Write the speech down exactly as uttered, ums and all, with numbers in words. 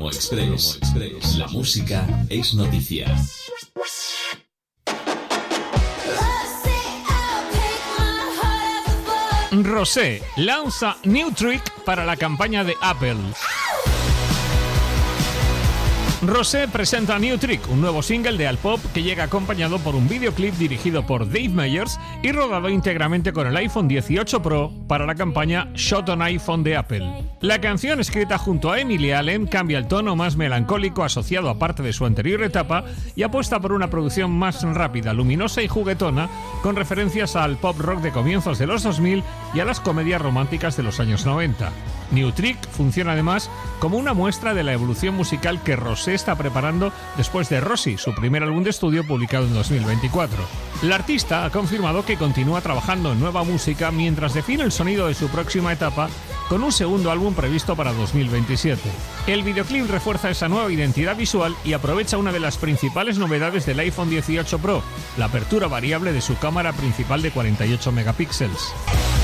Promo Express. Promo Express. La música es noticia. Rosé lanza New Trick para la campaña de Apple. Rosé presenta New Trick, un nuevo single de Alpop que llega acompañado por un videoclip dirigido por Dave Meyers y rodado íntegramente con el iPhone dieciocho Pro para la campaña Shot on iPhone de Apple. La canción, escrita junto a Emily Allen, cambia el tono más melancólico asociado a parte de su anterior etapa y apuesta por una producción más rápida, luminosa y juguetona, con referencias al pop rock de comienzos de los dos mil y a las comedias románticas de los años noventa. New Trick funciona además como una muestra de la evolución musical que Rosé está preparando después de Rosy, su primer álbum de estudio publicado en dos mil veinticuatro. La artista ha confirmado que continúa trabajando en nueva música mientras define el sonido de su próxima etapa con un segundo álbum previsto para dos mil veintisiete. El videoclip refuerza esa nueva identidad visual y aprovecha una de las principales novedades del iPhone dieciocho Pro, la apertura variable de su cámara principal de cuarenta y ocho megapíxeles.